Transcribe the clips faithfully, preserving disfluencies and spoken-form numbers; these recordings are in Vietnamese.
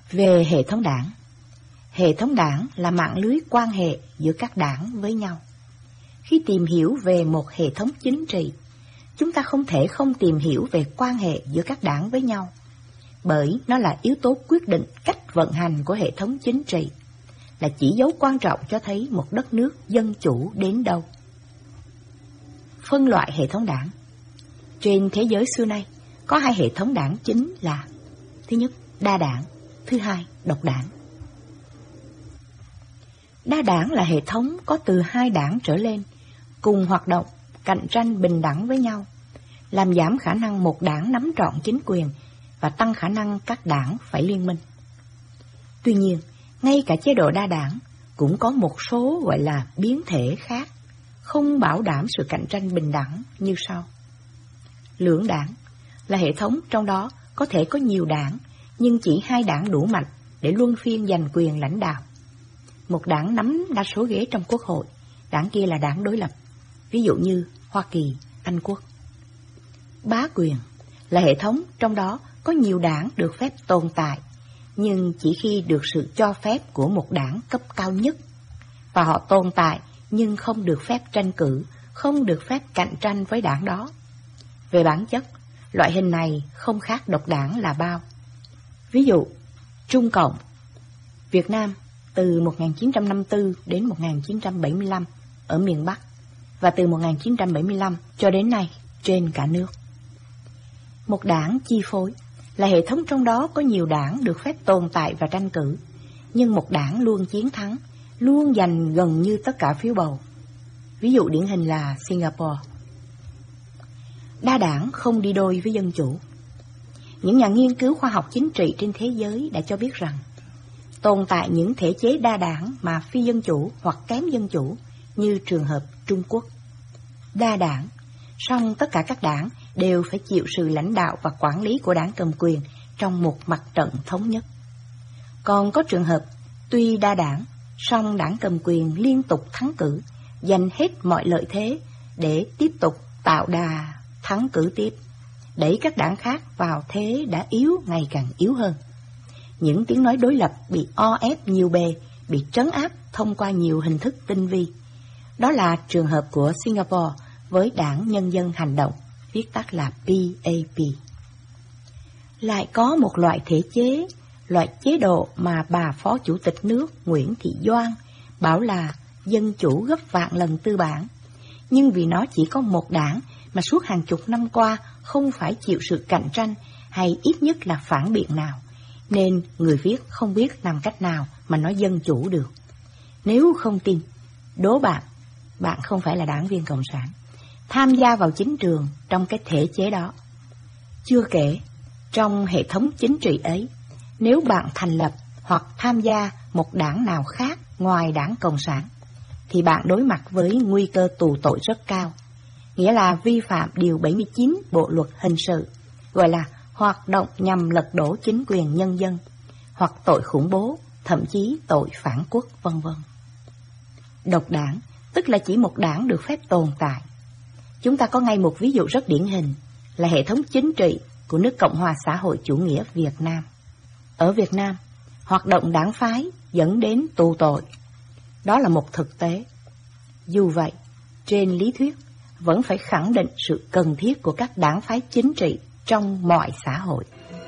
Về hệ thống đảng. Hệ thống đảng là mạng lưới quan hệ giữa các đảng với nhau. Khi tìm hiểu về một hệ thống chính trị, chúng ta không thể không tìm hiểu về quan hệ giữa các đảng với nhau, bởi nó là yếu tố quyết định cách vận hành của hệ thống chính trị, là chỉ dấu quan trọng cho thấy một đất nước dân chủ đến đâu. Phân loại hệ thống đảng. Trên thế giới xưa nay, có hai hệ thống đảng chính là: thứ nhất, đa đảng; thứ hai, độc đảng. Đa đảng là hệ thống có từ hai đảng trở lên, cùng hoạt động, cạnh tranh bình đẳng với nhau, làm giảm khả năng một đảng nắm trọn chính quyền và tăng khả năng các đảng phải liên minh. Tuy nhiên, ngay cả chế độ đa đảng cũng có một số gọi là biến thể khác, không bảo đảm sự cạnh tranh bình đẳng như sau. Lưỡng đảng là hệ thống trong đó có thể có nhiều đảng, nhưng chỉ hai đảng đủ mạnh để luân phiên giành quyền lãnh đạo. Một đảng nắm đa số ghế trong quốc hội, đảng kia là đảng đối lập, ví dụ như Hoa Kỳ, Anh Quốc. Bá quyền là hệ thống trong đó có nhiều đảng được phép tồn tại, nhưng chỉ khi được sự cho phép của một đảng cấp cao nhất, và họ tồn tại nhưng không được phép tranh cử, không được phép cạnh tranh với đảng đó. Về bản chất, loại hình này không khác độc đảng là bao. Ví dụ, Trung Cộng, Việt Nam từ một nghìn chín trăm năm mươi tư đến một nghìn chín trăm bảy mươi lăm ở miền Bắc, và từ một nghìn chín trăm bảy mươi lăm cho đến nay trên cả nước. Một đảng chi phối là hệ thống trong đó có nhiều đảng được phép tồn tại và tranh cử, nhưng một đảng luôn chiến thắng, luôn giành gần như tất cả phiếu bầu. Ví dụ điển hình là Singapore. Đa đảng không đi đôi với dân chủ. Những nhà nghiên cứu khoa học chính trị trên thế giới đã cho biết rằng tồn tại những thể chế đa đảng mà phi dân chủ hoặc kém dân chủ, như trường hợp Trung Quốc. Đa đảng, song tất cả các đảng đều phải chịu sự lãnh đạo và quản lý của đảng cầm quyền trong một mặt trận thống nhất. Còn có trường hợp tuy đa đảng, song đảng cầm quyền liên tục thắng cử, giành hết mọi lợi thế để tiếp tục tạo đà thắng cử tiếp, đẩy các đảng khác vào thế đã yếu ngày càng yếu hơn. Những tiếng nói đối lập bị o ép nhiều bề, bị trấn áp thông qua nhiều hình thức tinh vi. Đó là trường hợp của Singapore với Đảng Nhân dân Hành động, viết tắt là P A P. Lại có một loại thể chế, loại chế độ mà bà Phó Chủ tịch nước Nguyễn Thị Doan bảo là dân chủ gấp vạn lần tư bản, nhưng vì nó chỉ có một đảng mà suốt hàng chục năm qua không phải chịu sự cạnh tranh hay ít nhất là phản biện nào, nên người viết không biết làm cách nào mà nói dân chủ được. Nếu không tin, đố bạn, bạn không phải là đảng viên Cộng sản, tham gia vào chính trường trong cái thể chế đó. Chưa kể, trong hệ thống chính trị ấy, nếu bạn thành lập hoặc tham gia một đảng nào khác ngoài đảng Cộng sản, thì bạn đối mặt với nguy cơ tù tội rất cao, nghĩa là vi phạm điều bảy mươi chín Bộ luật hình sự, gọi là hoạt động nhằm lật đổ chính quyền nhân dân, hoặc tội khủng bố, thậm chí tội phản quốc, vân vân. Độc đảng, tức là chỉ một đảng được phép tồn tại. Chúng ta có ngay một ví dụ rất điển hình là hệ thống chính trị của nước Cộng hòa xã hội chủ nghĩa Việt Nam. Ở Việt Nam, hoạt động đảng phái dẫn đến tù tội. Đó là một thực tế. Dù vậy, trên lý thuyết, vẫn phải khẳng định sự cần thiết của các đảng phái chính trị trong mọi xã hội.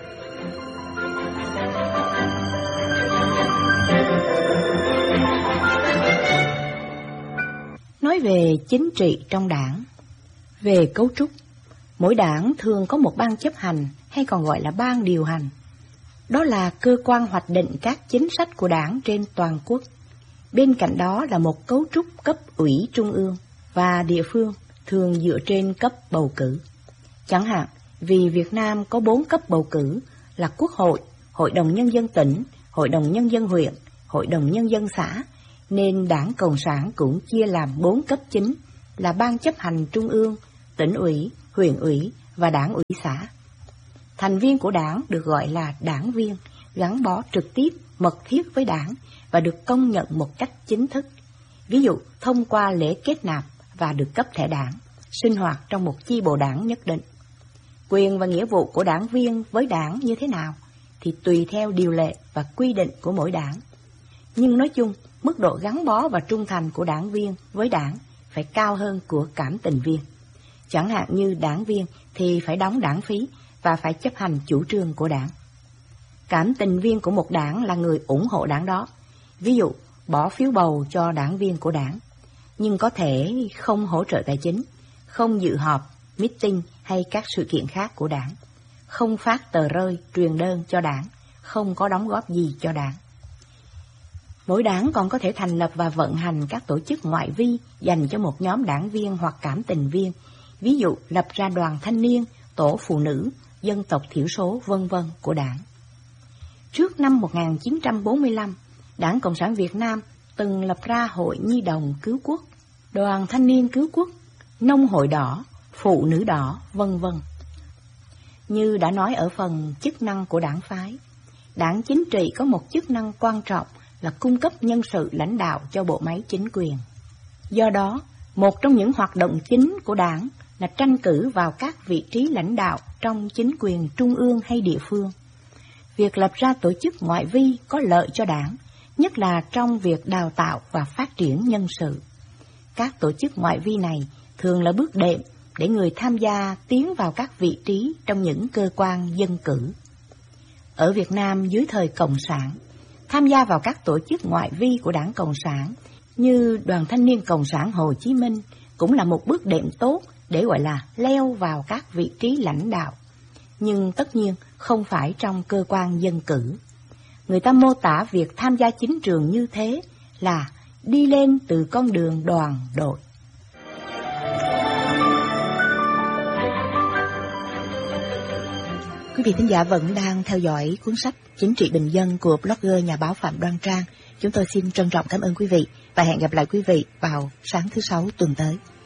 Nói về chính trị trong đảng. Về cấu trúc, mỗi đảng thường có một ban chấp hành hay còn gọi là ban điều hành. Đó là cơ quan hoạch định các chính sách của đảng trên toàn quốc. Bên cạnh đó là một cấu trúc cấp ủy trung ương và địa phương, thường dựa trên cấp bầu cử. Chẳng hạn, vì Việt Nam có bốn cấp bầu cử là Quốc hội, Hội đồng Nhân dân tỉnh, Hội đồng Nhân dân huyện, Hội đồng Nhân dân xã, nên Đảng Cộng sản cũng chia làm bốn cấp chính là Ban chấp hành Trung ương, tỉnh ủy, huyện ủy và Đảng ủy xã. Thành viên của đảng được gọi là đảng viên, gắn bó trực tiếp, mật thiết với đảng và được công nhận một cách chính thức. Ví dụ, thông qua lễ kết nạp và được cấp thẻ đảng, sinh hoạt trong một chi bộ đảng nhất định. Quyền và nghĩa vụ của đảng viên với đảng như thế nào? thì tùy theo điều lệ và quy định của mỗi đảng. Nhưng nói chung, mức độ gắn bó và trung thành của đảng viên với đảng phải cao hơn của cảm tình viên. Chẳng hạn như đảng viên thì phải đóng đảng phí và phải chấp hành chủ trương của đảng. Cảm tình viên của một đảng là người ủng hộ đảng đó, ví dụ bỏ phiếu bầu cho đảng viên của đảng, nhưng có thể không hỗ trợ tài chính, không dự họp, meeting hay các sự kiện khác của đảng, không phát tờ rơi, truyền đơn cho đảng, không có đóng góp gì cho đảng. Mỗi đảng còn có thể thành lập và vận hành các tổ chức ngoại vi dành cho một nhóm đảng viên hoặc cảm tình viên, ví dụ lập ra đoàn thanh niên, tổ phụ nữ, dân tộc thiểu số, vân vân của đảng. Trước năm một nghìn chín trăm bốn mươi lăm, Đảng Cộng sản Việt Nam từng lập ra Hội Nhi đồng Cứu Quốc, Đoàn Thanh niên Cứu Quốc, Nông hội đỏ, Phụ nữ đỏ, vân vân. Như đã nói ở phần chức năng của đảng phái, đảng chính trị có một chức năng quan trọng là cung cấp nhân sự lãnh đạo cho bộ máy chính quyền. Do đó, một trong những hoạt động chính của đảng là tranh cử vào các vị trí lãnh đạo trong chính quyền trung ương hay địa phương. Việc lập ra tổ chức ngoại vi có lợi cho đảng, nhất là trong việc đào tạo và phát triển nhân sự. Các tổ chức ngoại vi này thường là bước đệm để người tham gia tiến vào các vị trí trong những cơ quan dân cử. Ở Việt Nam dưới thời Cộng sản, tham gia vào các tổ chức ngoại vi của Đảng Cộng sản như Đoàn Thanh niên Cộng sản Hồ Chí Minh cũng là một bước đệm tốt để gọi là leo vào các vị trí lãnh đạo. Nhưng tất nhiên không phải trong cơ quan dân cử. Người ta mô tả việc tham gia chính trường như thế là đi lên từ con đường đoàn đội. Quý vị thính giả vẫn đang theo dõi cuốn sách Chính trị bình dân của blogger nhà báo Phạm Đoan Trang. Chúng tôi xin trân trọng cảm ơn quý vị và hẹn gặp lại quý vị vào sáng thứ Sáu tuần tới.